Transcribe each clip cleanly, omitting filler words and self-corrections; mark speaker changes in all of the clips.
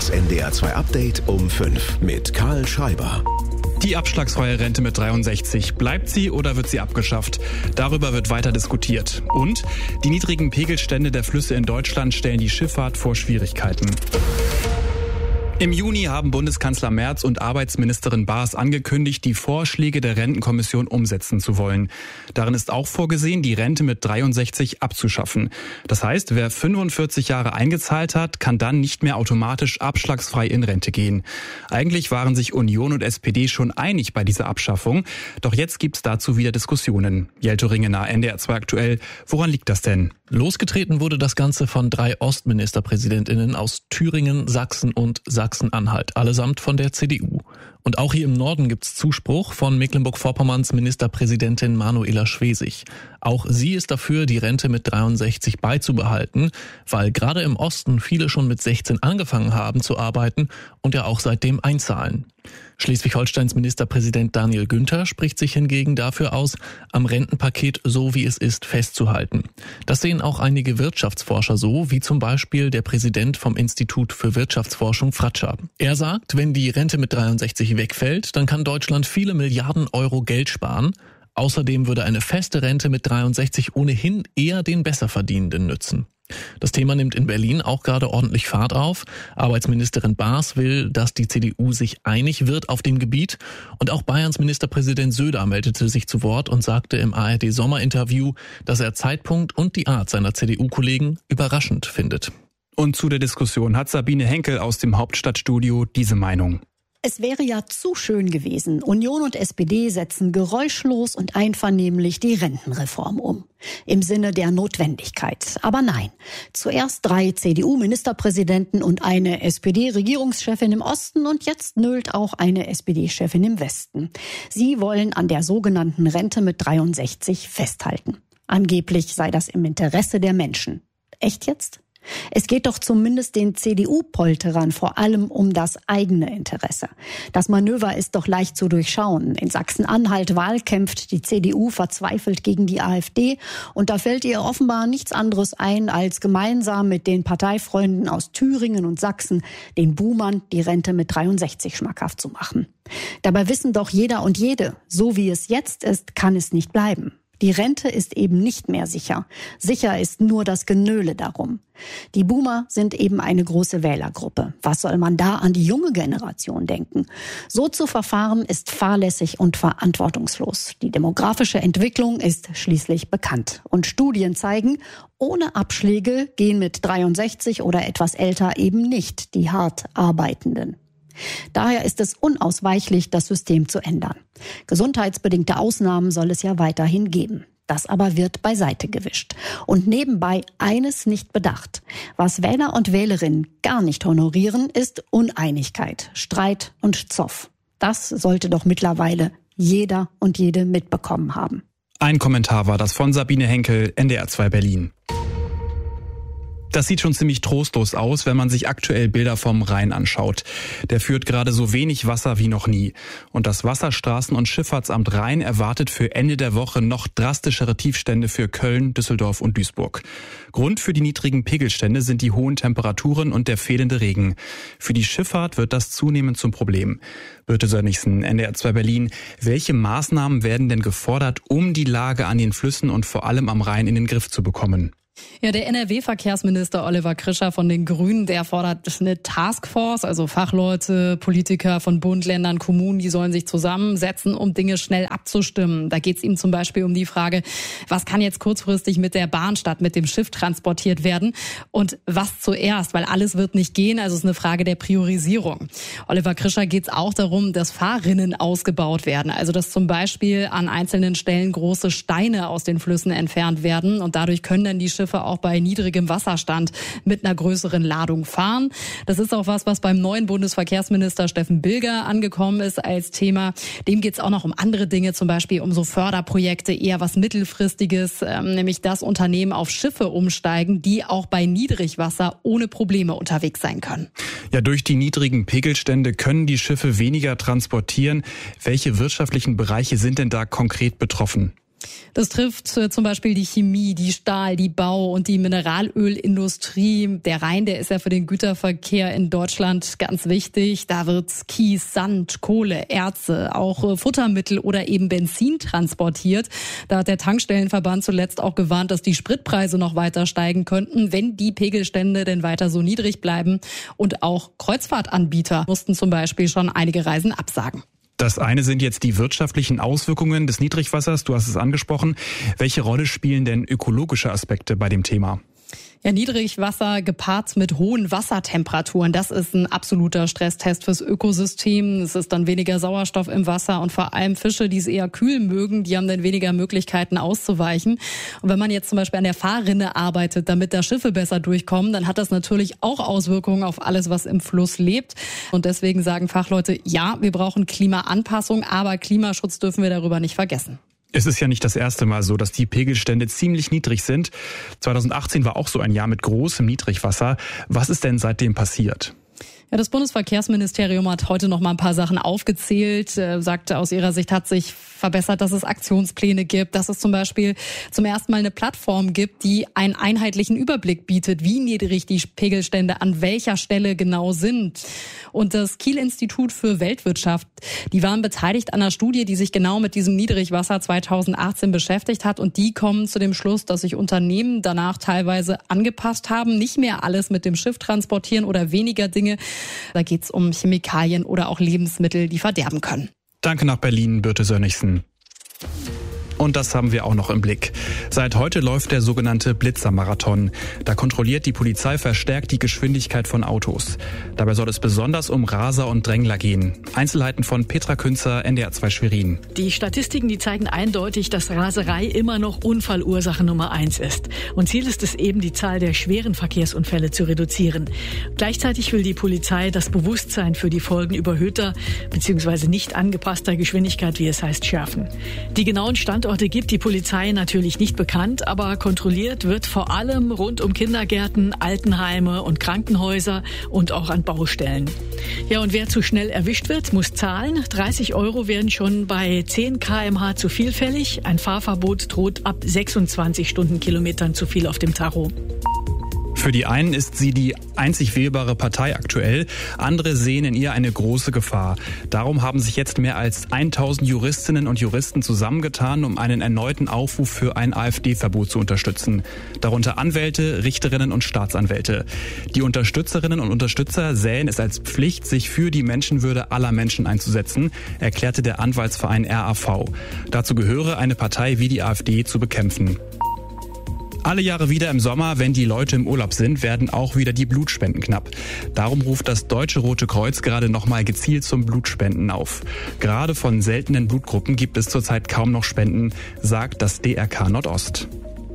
Speaker 1: Das NDR 2 Update um 5 mit Karl Schreiber.
Speaker 2: Die abschlagsfreie Rente mit 63. Bleibt sie oder wird sie abgeschafft? Darüber wird weiter diskutiert. Und die niedrigen Pegelstände der Flüsse in Deutschland stellen die Schifffahrt vor Schwierigkeiten. Im Juni haben Bundeskanzler Merz und Arbeitsministerin Baas angekündigt, die Vorschläge der Rentenkommission umsetzen zu wollen. Darin ist auch vorgesehen, die Rente mit 63 abzuschaffen. Das heißt, wer 45 Jahre eingezahlt hat, kann dann nicht mehr automatisch abschlagsfrei in Rente gehen. Eigentlich waren sich Union und SPD schon einig bei dieser Abschaffung. Doch jetzt gibt's dazu wieder Diskussionen. Jelto Ringener, NDR 2 aktuell. Woran liegt das denn?
Speaker 3: Losgetreten wurde das Ganze von 3 Ostministerpräsidentinnen aus Thüringen, Sachsen und Sachsen-Anhalt, allesamt von der CDU. Und auch hier im Norden gibt's Zuspruch von Mecklenburg-Vorpommerns Ministerpräsidentin Manuela Schwesig. Auch sie ist dafür, die Rente mit 63 beizubehalten, weil gerade im Osten viele schon mit 16 angefangen haben zu arbeiten und ja auch seitdem einzahlen. Schleswig-Holsteins Ministerpräsident Daniel Günther spricht sich hingegen dafür aus, am Rentenpaket so wie es ist festzuhalten. Das sehen auch einige Wirtschaftsforscher so, wie zum Beispiel der Präsident vom Institut für Wirtschaftsforschung Fratscher. Er sagt, wenn die Rente mit 63 wegfällt, dann kann Deutschland viele Milliarden Euro Geld sparen. Außerdem würde eine feste Rente mit 63 ohnehin eher den Besserverdienenden nützen. Das Thema nimmt in Berlin auch gerade ordentlich Fahrt auf. Arbeitsministerin Baas will, dass die CDU sich einig wird auf dem Gebiet. Und auch Bayerns Ministerpräsident Söder meldete sich zu Wort und sagte im ARD-Sommerinterview, dass er Zeitpunkt und die Art seiner CDU-Kollegen überraschend findet.
Speaker 2: Und zu der Diskussion hat Sabine Henkel aus dem Hauptstadtstudio diese Meinung.
Speaker 4: Es wäre ja zu schön gewesen. Union und SPD setzen geräuschlos und einvernehmlich die Rentenreform um. Im Sinne der Notwendigkeit. Aber nein. Zuerst 3 CDU-Ministerpräsidenten und eine SPD-Regierungschefin im Osten und jetzt nölt auch eine SPD-Chefin im Westen. Sie wollen an der sogenannten Rente mit 63 festhalten. Angeblich sei das im Interesse der Menschen. Echt jetzt? Es geht doch zumindest den CDU-Polterern vor allem um das eigene Interesse. Das Manöver ist doch leicht zu durchschauen. In Sachsen-Anhalt wahlkämpft die CDU verzweifelt gegen die AfD und da fällt ihr offenbar nichts anderes ein, als gemeinsam mit den Parteifreunden aus Thüringen und Sachsen den Boomern die Rente mit 63 schmackhaft zu machen. Dabei wissen doch jeder und jede, so wie es jetzt ist, kann es nicht bleiben. Die Rente ist eben nicht mehr sicher. Sicher ist nur das Genöle darum. Die Boomer sind eben eine große Wählergruppe. Was soll man da an die junge Generation denken? So zu verfahren ist fahrlässig und verantwortungslos. Die demografische Entwicklung ist schließlich bekannt. Und Studien zeigen, ohne Abschläge gehen mit 63 oder etwas älter eben nicht die hart Arbeitenden. Daher ist es unausweichlich, das System zu ändern. Gesundheitsbedingte Ausnahmen soll es ja weiterhin geben. Das aber wird beiseite gewischt. Und nebenbei eines nicht bedacht. Was Wähler und Wählerinnen gar nicht honorieren, ist Uneinigkeit, Streit und Zoff. Das sollte doch mittlerweile jeder und jede mitbekommen haben.
Speaker 2: Ein Kommentar war das von Sabine Henkel, NDR 2 Berlin. Das sieht schon ziemlich trostlos aus, wenn man sich aktuell Bilder vom Rhein anschaut. Der führt gerade so wenig Wasser wie noch nie. Und das Wasserstraßen- und Schifffahrtsamt Rhein erwartet für Ende der Woche noch drastischere Tiefstände für Köln, Düsseldorf und Duisburg. Grund für die niedrigen Pegelstände sind die hohen Temperaturen und der fehlende Regen. Für die Schifffahrt wird das zunehmend zum Problem. Birte Sönnigsen, NDR 2 Berlin. Welche Maßnahmen werden denn gefordert, um die Lage an den Flüssen und vor allem am Rhein in den Griff zu bekommen?
Speaker 5: Ja, der NRW-Verkehrsminister Oliver Krischer von den Grünen, der fordert eine Taskforce, also Fachleute, Politiker von Bund, Ländern, Kommunen, die sollen sich zusammensetzen, um Dinge schnell abzustimmen. Da geht es ihm zum Beispiel um die Frage, was kann jetzt kurzfristig mit der Bahn statt mit dem Schiff transportiert werden und was zuerst, weil alles wird nicht gehen, also es ist eine Frage der Priorisierung. Oliver Krischer geht es auch darum, dass Fahrrinnen ausgebaut werden, also dass zum Beispiel an einzelnen Stellen große Steine aus den Flüssen entfernt werden und dadurch können dann die Schiffe auch bei niedrigem Wasserstand mit einer größeren Ladung fahren. Das ist auch was beim neuen Bundesverkehrsminister Steffen Bilger angekommen ist als Thema. Dem geht es auch noch um andere Dinge, zum Beispiel um so Förderprojekte, eher was Mittelfristiges, nämlich dass Unternehmen auf Schiffe umsteigen, die auch bei Niedrigwasser ohne Probleme unterwegs sein können.
Speaker 2: Ja, durch die niedrigen Pegelstände können die Schiffe weniger transportieren. Welche wirtschaftlichen Bereiche sind denn da konkret betroffen?
Speaker 5: Das trifft zum Beispiel die Chemie, die Stahl-, die Bau- und die Mineralölindustrie. Der Rhein, der ist ja für den Güterverkehr in Deutschland ganz wichtig. Da wird Kies, Sand, Kohle, Erze, auch Futtermittel oder eben Benzin transportiert. Da hat der Tankstellenverband zuletzt auch gewarnt, dass die Spritpreise noch weiter steigen könnten, wenn die Pegelstände denn weiter so niedrig bleiben. Und auch Kreuzfahrtanbieter mussten zum Beispiel schon einige Reisen absagen.
Speaker 2: Das eine sind jetzt die wirtschaftlichen Auswirkungen des Niedrigwassers. Du hast es angesprochen. Welche Rolle spielen denn ökologische Aspekte bei dem Thema?
Speaker 5: Ja, Niedrigwasser gepaart mit hohen Wassertemperaturen, das ist ein absoluter Stresstest fürs Ökosystem. Es ist dann weniger Sauerstoff im Wasser und vor allem Fische, die es eher kühl mögen, die haben dann weniger Möglichkeiten auszuweichen. Und wenn man jetzt zum Beispiel an der Fahrrinne arbeitet, damit da Schiffe besser durchkommen, dann hat das natürlich auch Auswirkungen auf alles, was im Fluss lebt. Und deswegen sagen Fachleute, ja, wir brauchen Klimaanpassung, aber Klimaschutz dürfen wir darüber nicht vergessen.
Speaker 2: Es ist ja nicht das erste Mal so, dass die Pegelstände ziemlich niedrig sind. 2018 war auch so ein Jahr mit großem Niedrigwasser. Was ist denn seitdem passiert?
Speaker 5: Ja, das Bundesverkehrsministerium hat heute noch mal ein paar Sachen aufgezählt, sagte, aus ihrer Sicht hat sich verbessert, dass es Aktionspläne gibt, dass es zum Beispiel zum ersten Mal eine Plattform gibt, die einen einheitlichen Überblick bietet, wie niedrig die Pegelstände an welcher Stelle genau sind. Und das Kiel-Institut für Weltwirtschaft, die waren beteiligt an einer Studie, die sich genau mit diesem Niedrigwasser 2018 beschäftigt hat. Und die kommen zu dem Schluss, dass sich Unternehmen danach teilweise angepasst haben, nicht mehr alles mit dem Schiff transportieren oder weniger Dinge. Da geht es um Chemikalien oder auch Lebensmittel, die verderben können.
Speaker 2: Danke nach Berlin, Birte Sönnigsen. Und das haben wir auch noch im Blick. Seit heute läuft der sogenannte Blitzermarathon. Da kontrolliert die Polizei verstärkt die Geschwindigkeit von Autos. Dabei soll es besonders um Raser und Drängler gehen. Einzelheiten von Petra Künzer, NDR 2 Schwerin.
Speaker 6: Die Statistiken, die zeigen eindeutig, dass Raserei immer noch Unfallursache Nummer 1 ist. Und Ziel ist es eben, die Zahl der schweren Verkehrsunfälle zu reduzieren. Gleichzeitig will die Polizei das Bewusstsein für die Folgen überhöhter bzw. nicht angepasster Geschwindigkeit, wie es heißt, schärfen. Die genauen Standorte gibt die Polizei natürlich nicht bekannt, aber kontrolliert wird vor allem rund um Kindergärten, Altenheime und Krankenhäuser und auch an Baustellen. Ja, und wer zu schnell erwischt wird, muss zahlen. 30 € werden schon bei 10 km/h zu viel fällig. Ein Fahrverbot droht ab 26 Stundenkilometern zu viel auf dem Tacho.
Speaker 2: Für die einen ist sie die einzig wählbare Partei aktuell. Andere sehen in ihr eine große Gefahr. Darum haben sich jetzt mehr als 1000 Juristinnen und Juristen zusammengetan, um einen erneuten Aufruf für ein AfD-Verbot zu unterstützen. Darunter Anwälte, Richterinnen und Staatsanwälte. Die Unterstützerinnen und Unterstützer sähen es als Pflicht, sich für die Menschenwürde aller Menschen einzusetzen, erklärte der Anwaltsverein RAV. Dazu gehöre, eine Partei wie die AfD zu bekämpfen. Alle Jahre wieder im Sommer, wenn die Leute im Urlaub sind, werden auch wieder die Blutspenden knapp. Darum ruft das Deutsche Rote Kreuz gerade nochmal gezielt zum Blutspenden auf. Gerade von seltenen Blutgruppen gibt es zurzeit kaum noch Spenden, sagt das DRK Nordost.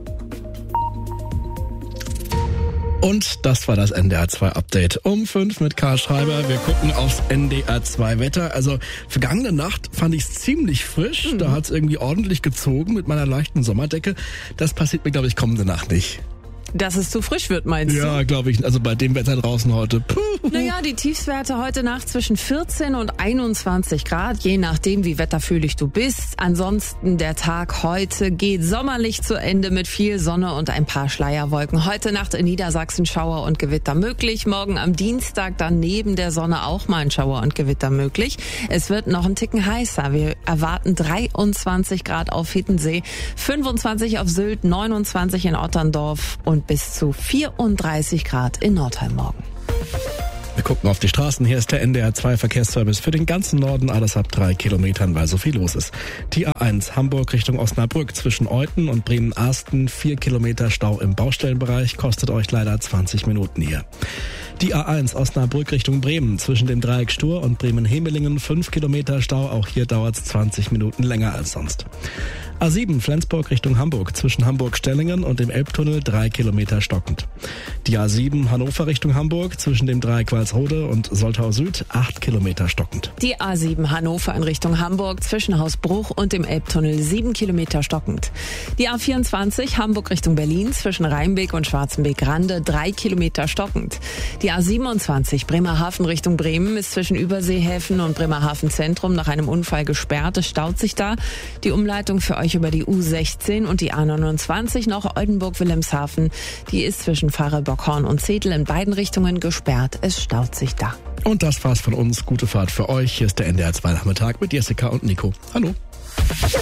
Speaker 3: Und das war das NDR 2 Update um 5 mit Karl Schreiber. Wir gucken aufs NDR 2 Wetter. Also vergangene Nacht fand ich es ziemlich frisch. Da hat es irgendwie ordentlich gezogen mit meiner leichten Sommerdecke. Das passiert mir, glaube ich, kommende Nacht nicht.
Speaker 7: Dass es zu frisch wird, meinst du?
Speaker 3: Ja, glaube ich. Also bei dem Wetter draußen heute. Puh.
Speaker 7: Naja, die Tiefstwerte heute Nacht zwischen 14 und 21 Grad, je nachdem, wie wetterfühlig du bist. Ansonsten der Tag heute geht sommerlich zu Ende mit viel Sonne und ein paar Schleierwolken. Heute Nacht in Niedersachsen Schauer und Gewitter möglich. Morgen am Dienstag dann neben der Sonne auch mal ein Schauer und Gewitter möglich. Es wird noch ein Ticken heißer. Wir erwarten 23 Grad auf Hiddensee, 25 auf Sylt, 29 in Otterndorf und bis zu 34 Grad in Nordheim morgen.
Speaker 3: Wir gucken auf die Straßen. Hier ist der NDR 2 Verkehrsservice für den ganzen Norden. Alles ab 3 Kilometern, weil so viel los ist. Die A1 Hamburg Richtung Osnabrück zwischen Euthen und Bremen-Arsten. 4 Kilometer Stau im Baustellenbereich. Kostet euch leider 20 Minuten hier. Die A1 Osnabrück Richtung Bremen zwischen dem Dreieck Stur und Bremen-Hemelingen. 5 Kilometer Stau. Auch hier dauert es 20 Minuten länger als sonst. A7 Flensburg Richtung Hamburg zwischen Hamburg-Stellingen und dem Elbtunnel 3 Kilometer stockend. Die A7 Hannover Richtung Hamburg zwischen dem Dreieck Walsrode und Soltau Süd 8 Kilometer stockend.
Speaker 7: Die A7 Hannover in Richtung Hamburg zwischen Hausbruch und dem Elbtunnel 7 Kilometer stockend. Die A24 Hamburg Richtung Berlin zwischen Rheinbeek und Schwarzenbeek-Rande 3 Kilometer stockend. Die A27 Bremerhaven Richtung Bremen ist zwischen Überseehäfen und Bremerhaven Zentrum nach einem Unfall gesperrt. Es staut sich da. Die Umleitung für euch über die U16 und die A29 nach Oldenburg-Wilhelmshaven. Die ist zwischen Fahre-Bockhorn und Zedel in beiden Richtungen gesperrt. Es staut sich da.
Speaker 8: Und das war's von uns. Gute Fahrt für euch. Hier ist der NDR 2 Nachmittag mit Jessica und Nico. Hallo.